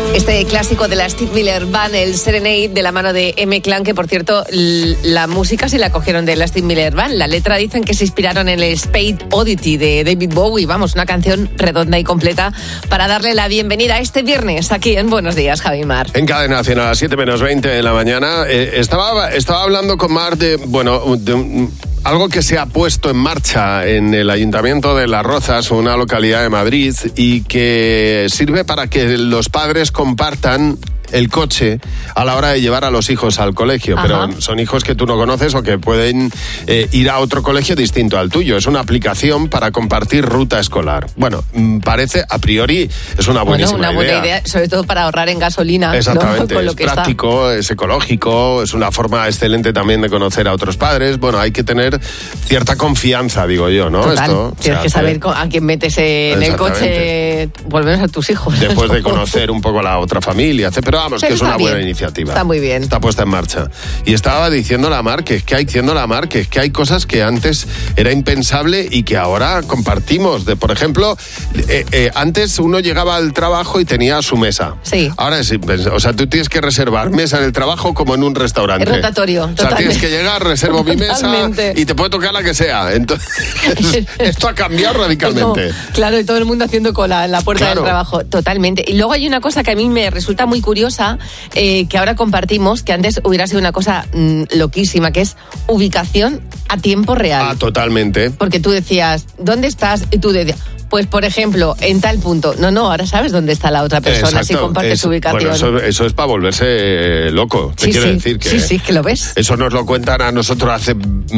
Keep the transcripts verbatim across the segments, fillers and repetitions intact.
Este clásico de la Steve Miller Band, el Serenade, de la mano de M-Clan, que por cierto, la música sí la cogieron de la Steve Miller Band. La letra dicen que se inspiraron en el Space Oddity de David Bowie. Vamos, una canción redonda y completa para darle la bienvenida a este viernes aquí en Buenos Días, Javi Mar. En Cadena Cien a las siete menos veinte de la mañana. Eh, estaba, estaba hablando con Mar de, bueno, de un... algo que se ha puesto en marcha en el Ayuntamiento de Las Rozas, una localidad de Madrid, y que sirve para que los padres compartan el coche a la hora de llevar a los hijos al colegio. Ajá. Pero son hijos que tú no conoces o que pueden eh, ir a otro colegio distinto al tuyo. Es una aplicación para compartir ruta escolar. Bueno, parece, a priori, es una buenísima bueno, una idea. buena idea, sobre todo para ahorrar en gasolina. Exactamente, ¿no? Con lo es que práctico, está. Es ecológico, es una forma excelente también de conocer a otros padres. Bueno, hay que tener cierta confianza, digo yo, ¿no? Total. Esto, tienes que saber a quién metes en el coche, volvemos a tus hijos. Después de conocer un poco la otra familia, pero vamos, pero que es una bien. buena iniciativa. Está muy bien. Está puesta en marcha. Y estaba diciendo la Mar que es que hay, diciendo la Mar que es que hay cosas que antes era impensable y que ahora compartimos. De, por ejemplo, eh, eh, antes uno llegaba al trabajo y tenía su mesa. Sí. Ahora es impensable. O sea, tú tienes que reservar mesa en el trabajo como en un restaurante. Es rotatorio. O sea, totalmente. tienes que llegar, reservo mi mesa y te puede tocar la que sea. Entonces, esto ha cambiado radicalmente. No, claro, y todo el mundo haciendo cola en la puerta claro. del trabajo. Totalmente. Y luego hay una cosa que a mí me resulta muy curiosa, eh, que ahora compartimos, que antes hubiera sido una cosa mmm, loquísima, que es ubicación a tiempo real. Ah, totalmente. Porque tú decías, ¿dónde estás? Y tú decías, pues por ejemplo, en tal punto. No, no, ahora sabes dónde está la otra persona. Exacto, si compartes es, su ubicación. Bueno, eso, eso es para volverse eh, loco. Te sí, quiero sí, decir que... Sí, sí, que lo ves. Eso nos lo cuentan a nosotros hace,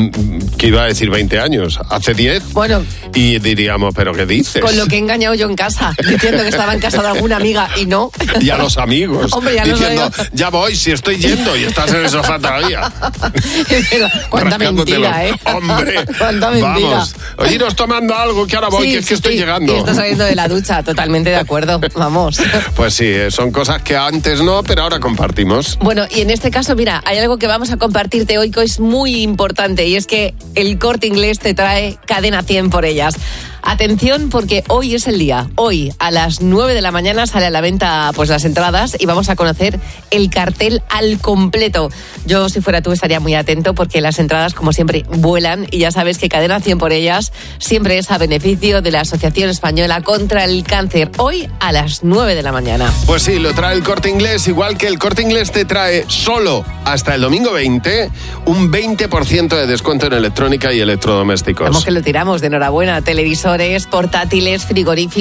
que iba a decir veinte años, hace diez. Bueno. Y diríamos, ¿pero qué dices? Con lo que he engañado yo en casa, diciendo que estaba en casa de alguna amiga y no. Y a los amigos. Hombre, ya diciendo, los ya voy, si estoy yendo y estás en el sofá todavía. Cuánta mentira, ¿eh? Hombre, cuánta mentira. Vamos, oye, iros tomando algo que ahora voy, sí, que es que sí, estoy sí. llegando. Y estás saliendo de la ducha, totalmente de acuerdo, vamos. Pues sí, son cosas que antes no, pero ahora compartimos. Bueno, y en este caso, mira, hay algo que vamos a compartirte hoy que es muy importante, y es que el Corte Inglés te trae Cadena cien por ellas. Atención, porque hoy es el día. Hoy a las nueve de la mañana sale a la venta pues las entradas y vamos a conocer el cartel al completo. Yo, si fuera tú, estaría muy atento porque las entradas, como siempre, vuelan, y ya sabes que Cadena cien por ellas siempre es a beneficio de la Asociación Española contra el Cáncer. Hoy a las nueve de la mañana. Pues sí, lo trae el Corte Inglés, igual que el Corte Inglés te trae solo hasta el domingo veinte un veinte por ciento de descuento en electrónica y electrodomésticos. Vamos que lo tiramos, de enhorabuena. Televisores, portátiles, frigoríficos.